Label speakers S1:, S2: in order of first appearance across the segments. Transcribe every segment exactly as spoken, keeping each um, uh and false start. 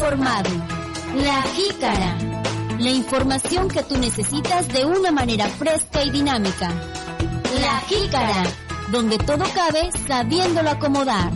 S1: informado. La Jícara. La información que tú necesitas de una manera fresca y dinámica. La Jícara, donde todo cabe sabiéndolo acomodar.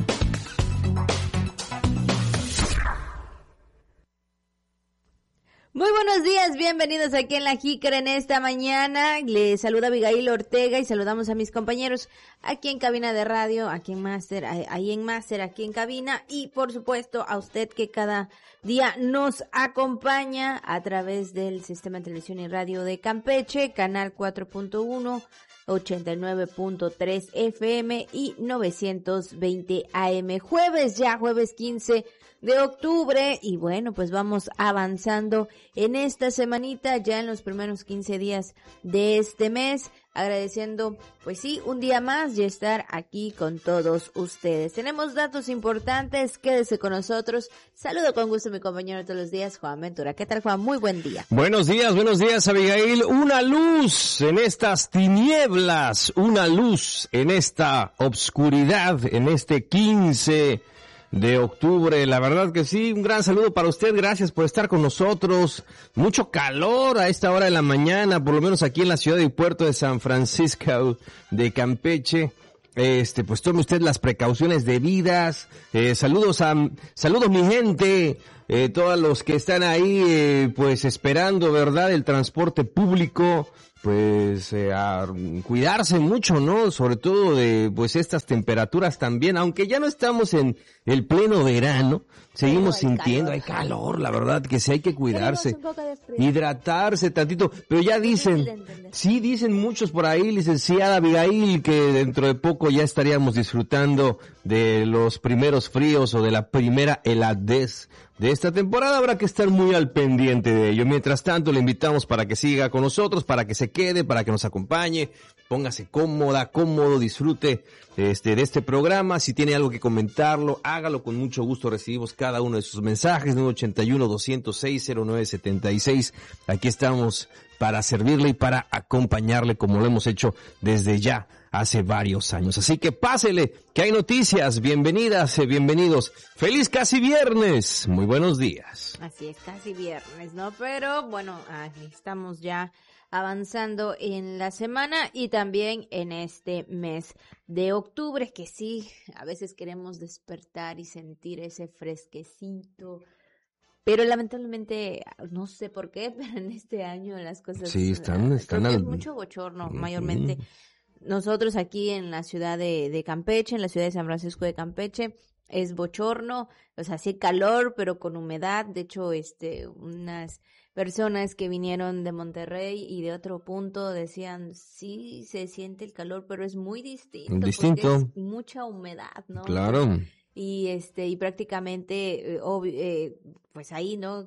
S2: Muy buenos días, bienvenidos aquí en La Jícara en esta mañana. Les saluda Abigail Ortega y saludamos a mis compañeros aquí en cabina de radio, aquí en Máster, ahí en Máster, aquí en cabina y por supuesto a usted que cada día nos acompaña a través del Sistema de Televisión y Radio de Campeche, canal cuatro punto uno, ochenta y nueve punto tres F M y novecientos veinte A M. Jueves ya, jueves quince de octubre y bueno, pues vamos avanzando en esta semanita, ya en los primeros quince días de este mes, agradeciendo, pues sí, un día más y estar aquí con todos ustedes. Tenemos datos importantes, quédese con nosotros. Saludo con gusto a mi compañero de todos los días, Juan Ventura. ¿Qué tal, Juan? Muy buen día.
S3: Buenos días, buenos días, Abigail. Una luz en estas tinieblas, una luz en esta obscuridad, en este quince de octubre. La verdad que sí, un gran saludo para usted, gracias por estar con nosotros. Mucho calor a esta hora de la mañana, por lo menos aquí en la ciudad y puerto de San Francisco de Campeche. Este, pues tome usted las precauciones debidas. Eh, saludos a, saludos mi gente, eh, todos los que están ahí, eh, pues esperando, ¿verdad?, el transporte público. Pues eh, a cuidarse mucho, ¿no? Sobre todo de pues estas temperaturas también, aunque ya no estamos en el pleno verano, seguimos hay sintiendo, calor. hay calor, la verdad que sí hay que cuidarse, hidratarse tantito, pero ya dicen, sí dicen muchos por ahí, licenciada Abigail, que dentro de poco ya estaríamos disfrutando de los primeros fríos o de la primera heladez de esta temporada. Habrá que estar muy al pendiente de ello. Mientras tanto, le invitamos para que siga con nosotros, para que se quede, para que nos acompañe, póngase cómoda, cómodo, disfrute este de este programa. Si tiene algo que comentarlo, hágalo, con mucho gusto recibimos cada uno de sus mensajes. nueve ochenta y uno, doscientos seis, cero nueve setenta y seis. Aquí estamos para servirle y para acompañarle como lo hemos hecho desde ya hace varios años. Así que pásele, que hay noticias. Bienvenidas, eh, bienvenidos. Feliz casi viernes. Muy buenos días.
S2: Así es, casi viernes, ¿no? Pero bueno, ahí estamos ya avanzando en la semana y también en este mes de octubre, que sí, a veces queremos despertar y sentir ese fresquecito. Pero lamentablemente, no sé por qué, pero en este año las cosas...
S3: Sí, están... están al...
S2: es mucho bochorno, uh-huh. mayormente. Nosotros aquí en la ciudad de, de Campeche, en la ciudad de San Francisco de Campeche, es bochorno, o sea, sí calor, pero con humedad. De hecho, este, unas personas que vinieron de Monterrey y de otro punto decían, sí, se siente el calor, pero es muy distinto.
S3: Distinto.
S2: Porque es mucha humedad, ¿no?
S3: Claro.
S2: Y este, y prácticamente, eh, obvio, eh, pues ahí, ¿no?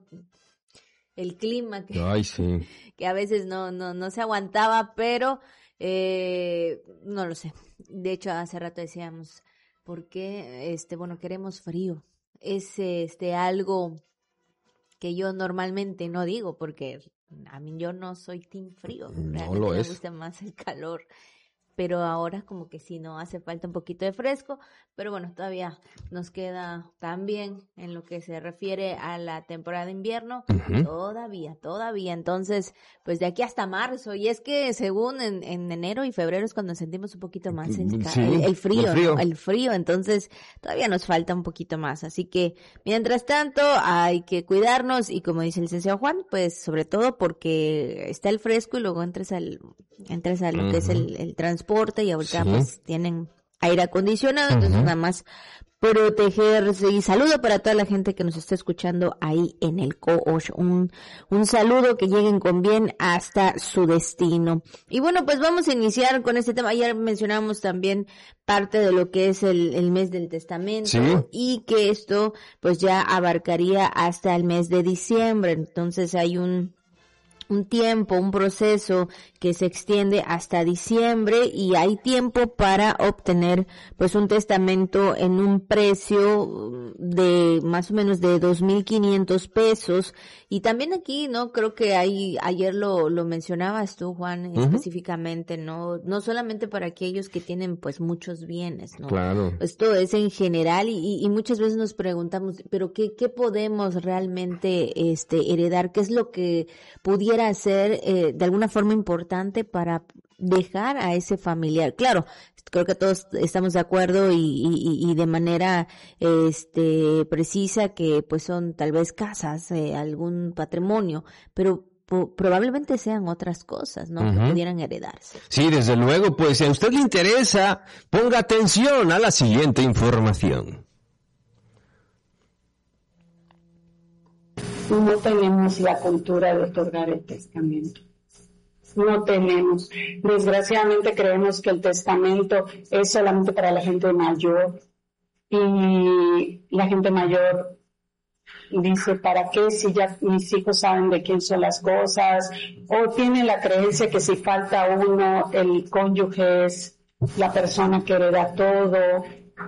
S2: El clima que,
S3: Ay, sí.
S2: que a veces no, no, no se aguantaba, pero eh, no lo sé. De hecho, hace rato decíamos, ¿por qué, este, bueno, queremos frío? Es este algo que yo normalmente no digo, porque a mí yo no soy team frío.
S3: No lo es.
S2: Me gusta más el calor. Pero ahora como que sí, no hace falta un poquito de fresco, pero bueno, todavía nos queda también en lo que se refiere a la temporada de invierno, uh-huh. todavía, todavía, entonces, pues de aquí hasta marzo, y es que según en, en enero y febrero es cuando sentimos un poquito más el,
S3: sí,
S2: el, el frío,
S3: el frío.
S2: ¿no? el frío, entonces todavía nos falta un poquito más, así que mientras tanto hay que cuidarnos, y como dice el licenciado Juan, pues sobre todo porque está el fresco y luego entres al, entres a lo uh-huh. que es el, el transporte, y ahorita sí. pues tienen aire acondicionado, uh-huh. entonces nada más protegerse. Y saludo para toda la gente que nos está escuchando ahí en el Coosh, un, un saludo, que lleguen con bien hasta su destino. Y bueno, pues vamos a iniciar con este tema. Ayer mencionamos también parte de lo que es el, el mes del testamento, ¿sí? Y que esto pues ya abarcaría hasta el mes de diciembre, entonces hay un un tiempo, un proceso que se extiende hasta diciembre y hay tiempo para obtener pues un testamento en un precio de más o menos de dos mil quinientos pesos. Y también aquí, ¿no? Creo que hay, ayer lo, lo mencionabas tú, Juan, uh-huh. específicamente, ¿no? No solamente para aquellos que tienen pues muchos bienes, ¿no?
S3: Claro.
S2: Esto es en general y, y muchas veces nos preguntamos, pero ¿qué, qué podemos realmente este heredar? ¿Qué es lo que pudiera ser eh, de alguna forma importante para dejar a ese familiar? Claro, creo que todos estamos de acuerdo y, y, y de manera este precisa que pues son tal vez casas, eh, algún patrimonio, pero po- probablemente sean otras cosas, ¿no? Uh-huh. Que pudieran heredarse.
S3: Sí, desde luego, pues si a usted le interesa, ponga atención a la siguiente información.
S4: No tenemos la cultura de otorgar el testamento. No tenemos. Desgraciadamente creemos que el testamento es solamente para la gente mayor. Y la gente mayor dice, ¿para qué si ya mis hijos saben de quién son las cosas? O tiene la creencia que si falta uno, el cónyuge es la persona que hereda todo.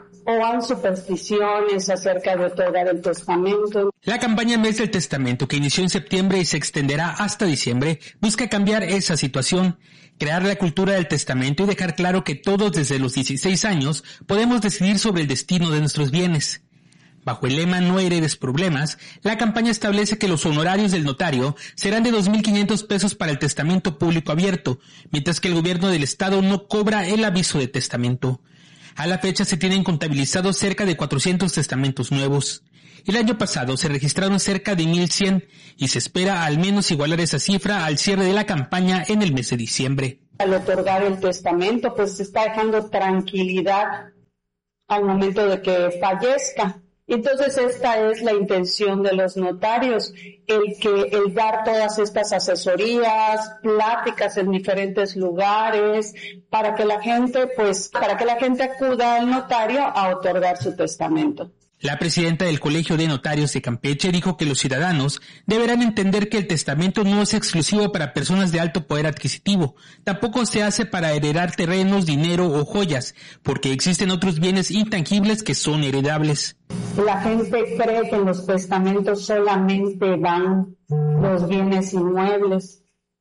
S4: O hay supersticiones acerca de otorgar el testamento.
S5: La campaña Mes del Testamento, que inició en septiembre y se extenderá hasta diciembre, busca cambiar esa situación, crear la cultura del testamento y dejar claro que todos desde los dieciséis años podemos decidir sobre el destino de nuestros bienes. Bajo el lema No heredes problemas, la campaña establece que los honorarios del notario serán de dos mil quinientos pesos para el testamento público abierto, mientras que el gobierno del estado no cobra el aviso de testamento. A la fecha se tienen contabilizados cerca de cuatrocientos testamentos nuevos. El año pasado se registraron cerca de mil cien y se espera al menos igualar esa cifra al cierre de la campaña en el mes de diciembre.
S4: Al otorgar el testamento, pues se está dejando tranquilidad al momento de que fallezca. Entonces esta es la intención de los notarios, el que el dar todas estas asesorías, pláticas en diferentes lugares, para que la gente, pues, para que la gente acuda al notario a otorgar su testamento.
S5: La presidenta del Colegio de Notarios de Campeche dijo que los ciudadanos deberán entender que el testamento no es exclusivo para personas de alto poder adquisitivo, tampoco se hace para heredar terrenos, dinero o joyas, porque existen otros bienes intangibles que son heredables.
S4: La gente cree que en los testamentos solamente van los bienes inmuebles,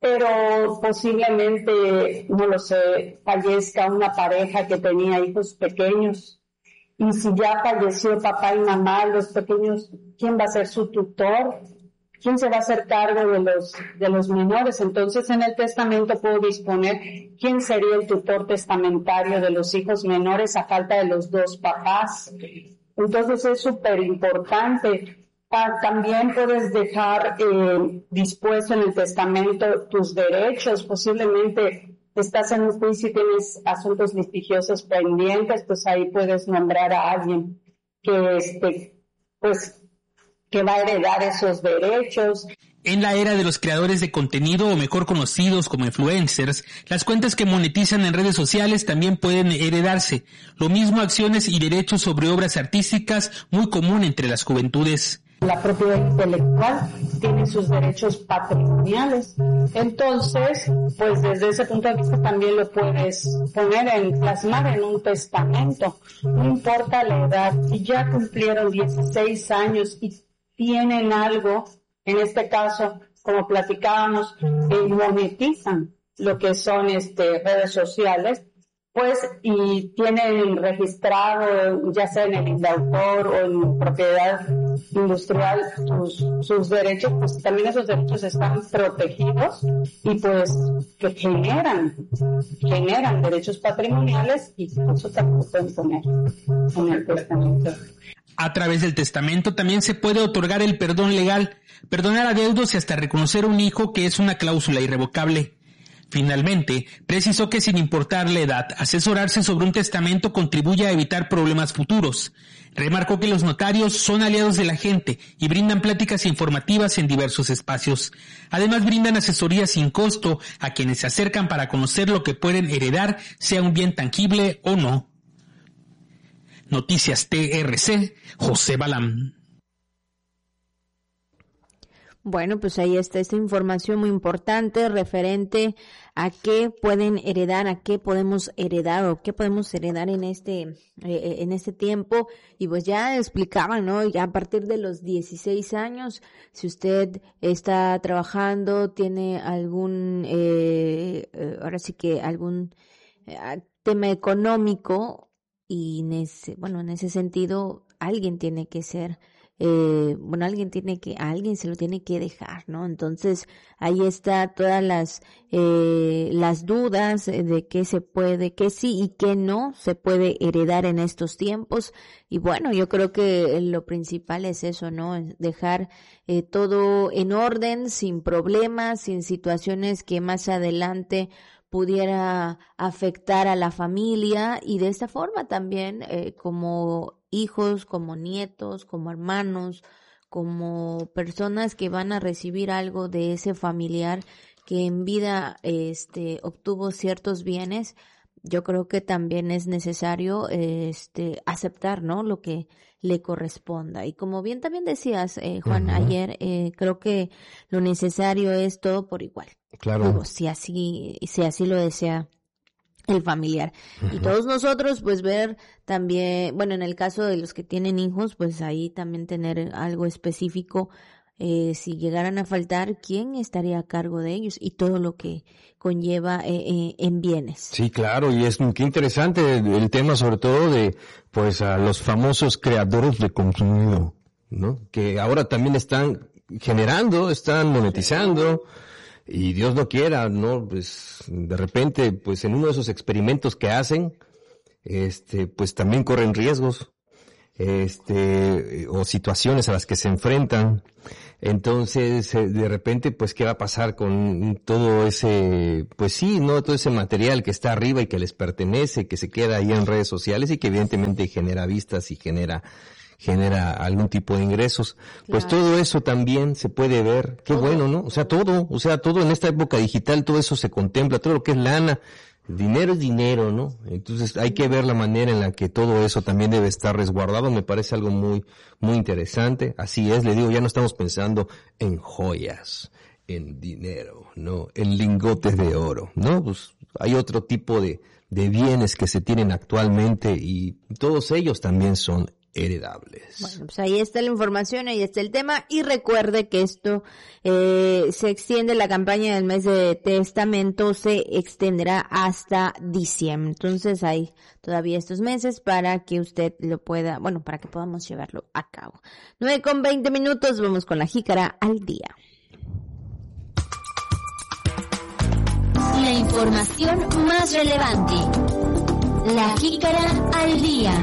S4: pero posiblemente, no lo sé, fallezca una pareja que tenía hijos pequeños. Y si ya falleció papá y mamá, los pequeños, ¿quién va a ser su tutor? ¿Quién se va a hacer cargo de los, de los menores? Entonces en el testamento puedo disponer quién sería el tutor testamentario de los hijos menores a falta de los dos papás. Entonces es súper importante. Ah, también puedes dejar eh, dispuesto en el testamento tus derechos, posiblemente estás en un juicio y tienes asuntos litigiosos pendientes, pues ahí puedes nombrar a alguien que este, pues, que va a heredar esos derechos.
S5: En la era de los creadores de contenido, o mejor conocidos como influencers, las cuentas que monetizan en redes sociales también pueden heredarse. Lo mismo acciones y derechos sobre obras artísticas, muy común entre las juventudes.
S4: La propiedad intelectual tiene sus derechos patrimoniales. Entonces, pues desde ese punto de vista también lo puedes poner en, plasmar en un testamento. No importa la edad, si ya cumplieron dieciséis años y tienen algo, en este caso, como platicábamos, eh, monetizan lo que son este redes sociales, pues, y tienen registrado, ya sea en el indautor o en propiedad industrial, sus, sus derechos, pues también esos derechos están protegidos y pues que generan, generan derechos patrimoniales y eso también lo pueden poner en el testamento.
S5: A través del testamento también se puede otorgar el perdón legal, perdonar adeudos y hasta reconocer un hijo, que es una cláusula irrevocable. Finalmente, precisó que sin importar la edad, asesorarse sobre un testamento contribuye a evitar problemas futuros. Remarcó que los notarios son aliados de la gente y brindan pláticas informativas en diversos espacios. Además, brindan asesoría sin costo a quienes se acercan para conocer lo que pueden heredar, sea un bien tangible o no. Noticias T R C, José Balam.
S2: Bueno, pues ahí está esta información muy importante referente a qué pueden heredar, a qué podemos heredar o qué podemos heredar en este eh, en este tiempo. Y pues ya explicaban, ¿no? Ya a partir de los dieciséis años, si usted está trabajando, tiene algún, eh, ahora sí que algún eh, tema económico y en ese, bueno, en ese sentido, alguien tiene que ser Eh, bueno, alguien tiene que, a alguien se lo tiene que dejar, ¿no? Entonces, ahí está todas las, eh, las dudas de qué se puede, qué sí y qué no se puede heredar en estos tiempos. Y bueno, yo creo que lo principal es eso, ¿no? Dejar eh, todo en orden, sin problemas, sin situaciones que más adelante pudiera afectar a la familia y de esta forma también eh, como hijos, como nietos, como hermanos, como personas que van a recibir algo de ese familiar que en vida este obtuvo ciertos bienes. Yo creo que también es necesario este aceptar, ¿no? Lo que le corresponda. Y como bien también decías, eh, Juan, uh-huh. ayer, eh, creo que lo necesario es todo por igual.
S3: Claro.
S2: Digo, si así, si así lo desea el familiar. Uh-huh. Y todos nosotros, pues ver también, bueno, en el caso de los que tienen hijos, pues ahí también tener algo específico. Eh, si llegaran a faltar, ¿quién estaría a cargo de ellos? Y todo lo que conlleva eh, eh, en bienes.
S3: Sí, claro, y es qué interesante el tema, sobre todo de, pues, a los famosos creadores de contenido, ¿no? Que ahora también están generando, están monetizando, y Dios no quiera, ¿no? Pues, de repente, pues, en uno de esos experimentos que hacen, este, pues, también corren riesgos, este, o situaciones a las que se enfrentan. Entonces, de repente, pues, ¿qué va a pasar con todo ese, pues sí, ¿no? Todo ese material que está arriba y que les pertenece, que se queda ahí en redes sociales y que evidentemente genera vistas y genera, genera algún tipo de ingresos. Claro. Pues todo eso también se puede ver. Qué bueno, ¿no? O sea, todo, o sea, todo en esta época digital, todo eso se contempla, todo lo que es lana. Dinero es dinero, ¿no? Entonces hay que ver la manera en la que todo eso también debe estar resguardado. Me parece algo muy, muy interesante. Así es, le digo, ya no estamos pensando en joyas, en dinero, ¿no? En lingotes de oro, ¿no? Pues hay otro tipo de, de bienes que se tienen actualmente y todos ellos también son heredables.
S2: Bueno, pues ahí está la información, ahí está el tema, y recuerde que esto eh, se extiende, la campaña del mes de testamento se extenderá hasta diciembre, entonces hay todavía estos meses para que usted lo pueda, bueno, para que podamos llevarlo a cabo. nueve con veinte minutos, vamos con la jícara al día.
S1: La información más relevante. La jícara al día.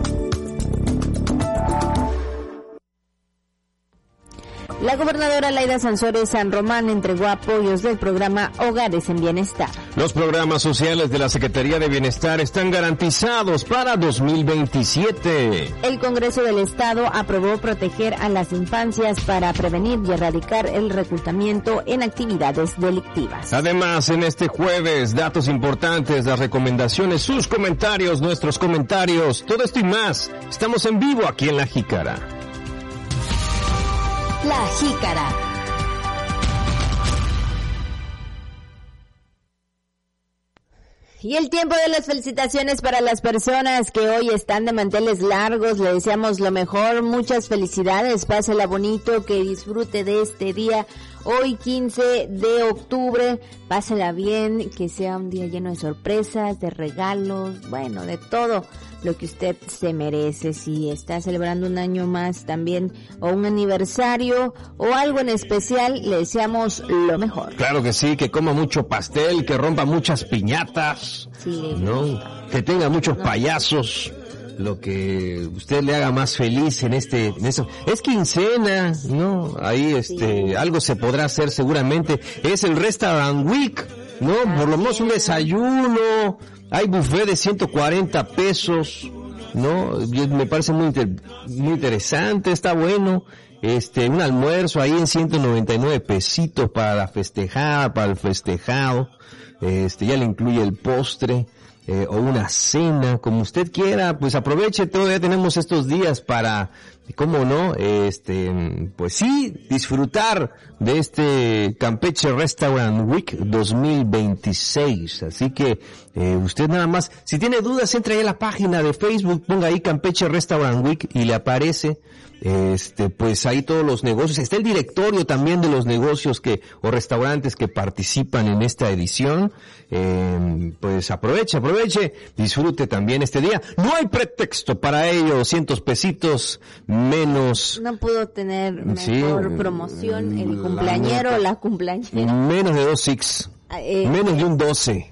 S2: La gobernadora Laida Sansores San Román entregó apoyos del programa Hogares en Bienestar.
S3: Los programas sociales de la Secretaría de Bienestar están garantizados para dos mil veintisiete.
S2: El Congreso del Estado aprobó proteger a las infancias para prevenir y erradicar el reclutamiento en actividades delictivas.
S3: Además, en este jueves, datos importantes, las recomendaciones, sus comentarios, nuestros comentarios, todo esto y más. Estamos en vivo aquí en La Jícara.
S1: La Jícara.
S2: Y el tiempo de las felicitaciones para las personas que hoy están de manteles largos. Le deseamos lo mejor, muchas felicidades, pásela bonito, que disfrute de este día. Hoy quince de octubre, pásela bien, que sea un día lleno de sorpresas, de regalos, bueno, de todo lo que usted se merece. Si está celebrando un año más también, o un aniversario, o algo en especial, le deseamos lo mejor.
S3: Claro que sí, que coma mucho pastel, que rompa muchas piñatas,
S2: sí,
S3: ¿no? Que tenga muchos no. payasos. Lo que usted le haga más feliz en este, en eso. Es quincena, ¿no? Ahí, este, sí. algo se podrá hacer seguramente. Es el Restaurant Week, ¿no? Ah, por lo menos un desayuno. Hay buffet de ciento cuarenta pesos, ¿no? Me parece muy, inter, muy interesante, está bueno. Este, un almuerzo ahí en ciento noventa y nueve pesitos para festejar, para el festejado. Este, ya le incluye el postre. Eh, o una cena, como usted quiera, pues aproveche, todavía tenemos estos días para y cómo no, este, pues sí, disfrutar de este Campeche Restaurant Week dos mil veintiséis. Así que eh, usted nada más, si tiene dudas, entre ahí a la página de Facebook, ponga ahí Campeche Restaurant Week y le aparece, este, pues ahí todos los negocios. Está el directorio también de los negocios que o restaurantes que participan en esta edición. Eh, pues aproveche, aproveche, disfrute también este día. No hay pretexto para ello, doscientos pesitos menos.
S2: No pudo tener mejor
S3: Sí,
S2: promoción el
S3: la
S2: cumpleañero
S3: neta.
S2: o la cumpleañera.
S3: Menos de dos six,
S2: Eh,
S3: menos de un doce.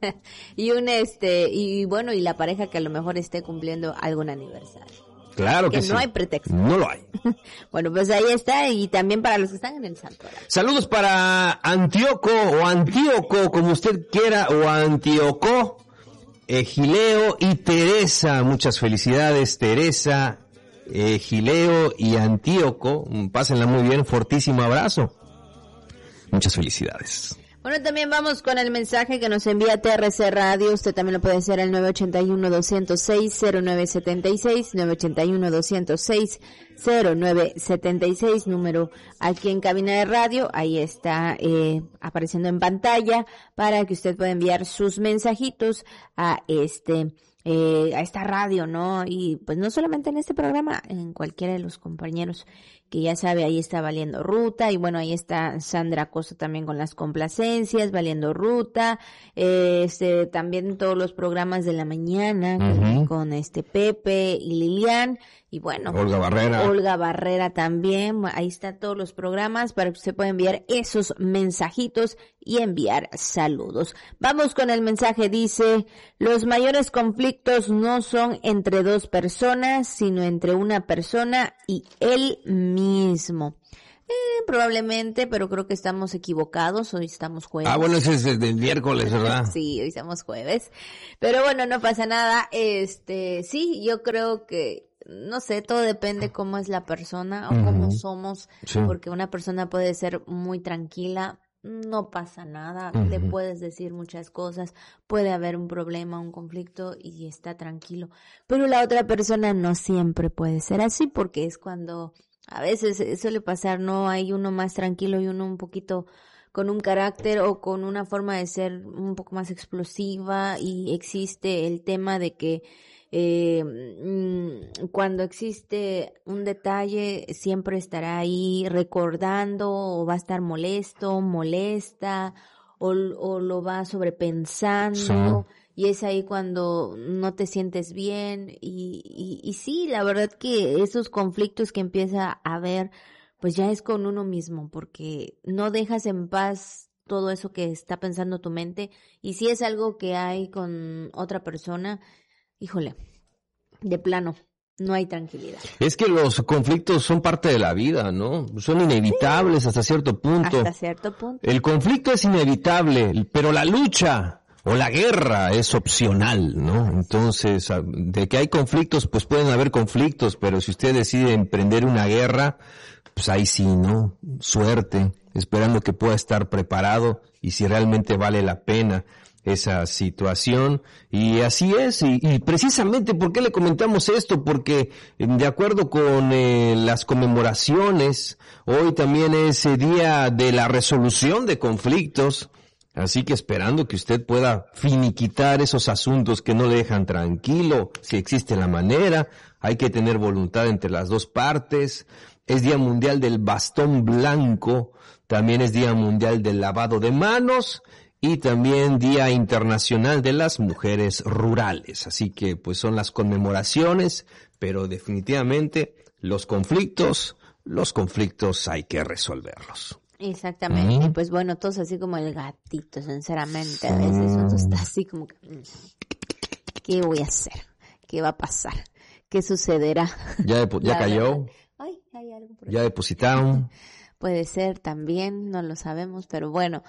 S2: y un este, y bueno, y la pareja que a lo mejor esté cumpliendo algún aniversario.
S3: Claro que,
S2: Que
S3: sí.
S2: no hay pretexto.
S3: No lo hay.
S2: Bueno, pues ahí está, y también para los que están en el santuario.
S3: Saludos para Antíoco o Antíoco, como usted quiera, o Antíoco, Egileo y Teresa. Muchas felicidades, Teresa, Egileo y Antíoco. Pásenla muy bien, fortísimo abrazo. Muchas felicidades.
S2: Bueno, también vamos con el mensaje que nos envía T R C Radio. Usted también lo puede hacer al nueve ocho uno, dos cero seis, cero nueve siete seis, nueve ocho uno, dos cero seis, cero nueve siete seis, número aquí en cabina de radio. Ahí está eh, apareciendo en pantalla para que usted pueda enviar sus mensajitos a este eh, a esta radio, ¿no? Y pues no solamente en este programa, en cualquiera de los compañeros que ya sabe, ahí está Valiendo Ruta, y bueno, ahí está Sandra Acosta también con las complacencias, Valiendo Ruta, eh, este, también todos los programas de la mañana,
S3: Uh-huh.
S2: con, con este Pepe y Lilian, y bueno,
S3: Olga Barrera.
S2: Olga Barrera también, ahí están todos los programas para que usted pueda enviar esos mensajitos y enviar saludos. Vamos con el mensaje, dice: los mayores conflictos no son entre dos personas, sino entre una persona y él mismo. Eh, probablemente, pero creo que estamos equivocados, hoy estamos jueves.
S3: Ah, bueno, ese es desde el miércoles, ¿verdad?
S2: Sí, hoy estamos jueves. Pero bueno, no pasa nada. Este, sí, yo creo que, no sé, todo depende cómo es la persona o cómo
S3: Ujú.
S2: somos,
S3: Sí.
S2: porque una persona puede ser muy tranquila, no pasa nada,
S3: Ujú.
S2: le puedes decir muchas cosas, puede haber un problema, un conflicto y está tranquilo. Pero la otra persona no siempre puede ser así, porque es cuando a veces eh, suele pasar, ¿no? Hay uno más tranquilo y uno un poquito con un carácter o con una forma de ser un poco más explosiva, y existe el tema de que eh, mm, cuando existe un detalle siempre estará ahí recordando, o va a estar molesto, molesta, o, o lo va sobrepensando.
S3: Sí.
S2: Y es ahí cuando no te sientes bien, y, y, y sí, la verdad que esos conflictos que empieza a haber, pues ya es con uno mismo, porque no dejas en paz todo eso que está pensando tu mente, y si es algo que hay con otra persona, híjole, de plano, no hay tranquilidad.
S3: Es que los conflictos son parte de la vida, ¿no? Son inevitables hasta cierto punto.
S2: Hasta cierto punto.
S3: El conflicto es inevitable, pero la lucha o la guerra es opcional, ¿no? Entonces, a- de que hay conflictos, pues pueden haber conflictos, pero si usted decide emprender una guerra, pues ahí sí, ¿no? Suerte, esperando que pueda estar preparado y si realmente vale la pena esa situación. Y así es, y, y precisamente, ¿por qué le comentamos esto? Porque eh, de acuerdo con eh, las conmemoraciones, hoy también es el día de la resolución de conflictos. Así que esperando que usted pueda finiquitar esos asuntos que no le dejan tranquilo, si existe la manera, hay que tener voluntad entre las dos partes. Es Día Mundial del Bastón Blanco, también es Día Mundial del Lavado de Manos y también Día Internacional de las Mujeres Rurales. Así que pues son las conmemoraciones, pero definitivamente los conflictos, los conflictos hay que resolverlos.
S2: Exactamente,
S3: Mm.
S2: y pues bueno, todos así como el gatito, sinceramente, a veces uno está así como que, mm, ¿qué voy a hacer? ¿Qué va a pasar? ¿Qué sucederá?
S3: Ya, depo- ya
S2: La
S3: cayó,
S2: verdad. Ay, hay algo por
S3: ya
S2: ahí.
S3: depositaron.
S2: Puede ser también, no lo sabemos, pero bueno,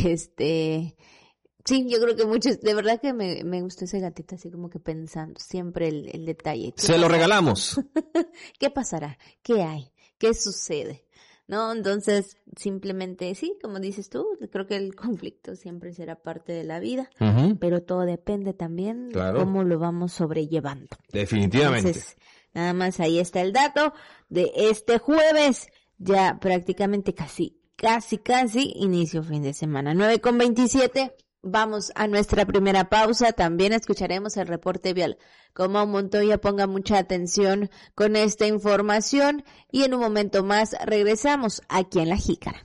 S2: este, sí, yo creo que muchos, de verdad que me, me gustó ese gatito así como que pensando siempre el, el detalle. ¿Qué
S3: Se lo
S2: pasará?
S3: regalamos.
S2: ¿Qué pasará? ¿Qué hay? ¿Qué sucede? ¿No? Entonces, simplemente, sí, como dices tú, creo que el conflicto siempre será parte de la vida,
S3: Ujú.
S2: pero todo depende también
S3: Claro.
S2: de cómo lo vamos sobrellevando.
S3: Definitivamente.
S2: Entonces, Nada más ahí está el dato de este jueves, ya prácticamente casi, casi, casi inicio fin de semana. nueve con veintisiete, vamos a nuestra primera pausa, también escucharemos el reporte vial. Como Montoya, ponga mucha atención con esta información y en un momento más regresamos aquí en La Jícara.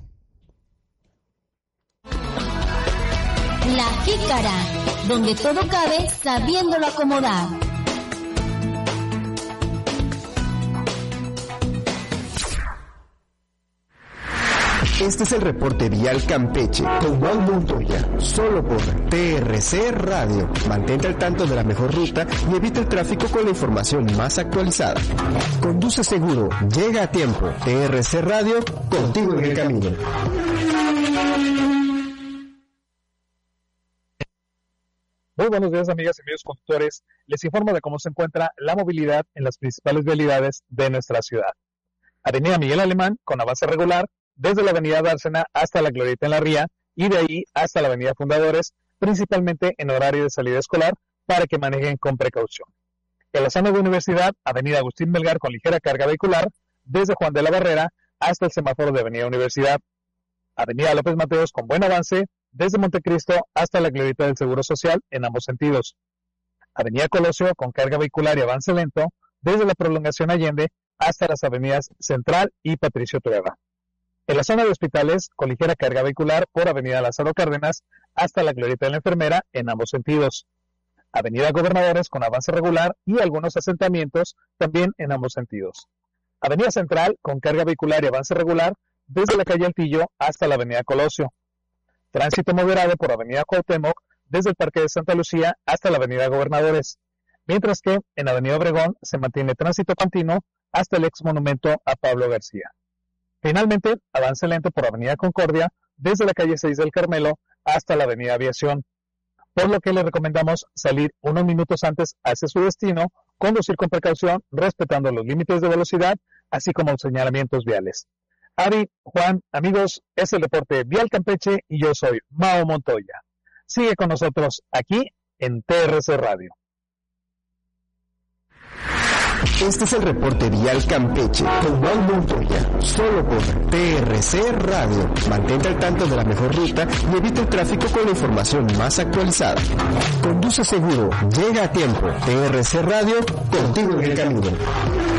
S1: La Jícara, donde todo cabe sabiéndolo acomodar.
S6: Este es el reporte vial Campeche con Juan Montoya, solo por T R C Radio. Mantente al tanto de la mejor ruta y evita el tráfico con la información más actualizada. Conduce seguro, llega a tiempo. T R C Radio, contigo en el camino.
S7: Muy buenos días, amigas y amigos conductores. Les informo de cómo se encuentra la movilidad en las principales vialidades de nuestra ciudad. Avenida Miguel Alemán, con avance regular, desde la avenida Dársena hasta la Glorieta en la Ría y de ahí hasta la avenida Fundadores, principalmente en horario de salida escolar, para que manejen con precaución. En la zona de Universidad, avenida Agustín Melgar con ligera carga vehicular, desde Juan de la Barrera hasta el semáforo de avenida Universidad. Avenida López Mateos con buen avance, desde Montecristo hasta la Glorieta del Seguro Social en ambos sentidos. Avenida Colosio con carga vehicular y avance lento, desde la prolongación Allende hasta las avenidas Central y Patricio Trueba. En la zona de hospitales, con ligera carga vehicular por avenida Lázaro Cárdenas hasta la Glorieta de la Enfermera en ambos sentidos. Avenida Gobernadores con avance regular y algunos asentamientos también en ambos sentidos. Avenida Central con carga vehicular y avance regular desde la calle Altillo hasta la avenida Colosio. Tránsito moderado por avenida Cuauhtémoc desde el Parque de Santa Lucía hasta la avenida Gobernadores. Mientras que en avenida Obregón se mantiene tránsito continuo hasta el ex monumento a Pablo García. Finalmente, avance lento por avenida Concordia, desde la calle seis del Carmelo hasta la avenida Aviación, por lo que le recomendamos salir unos minutos antes hacia su destino, conducir con precaución, respetando los límites de velocidad, así como los señalamientos viales. Ari, Juan, amigos, es el reporte Vial Campeche y yo soy Mao Montoya. Sigue con nosotros aquí en T R C Radio.
S6: Este es el reporte vial Campeche con Juan Montoya, solo por T R C Radio. Mantente al tanto de la mejor ruta y evita el tráfico con la información más actualizada. Conduce seguro, llega a tiempo. T R C Radio, contigo en el camino.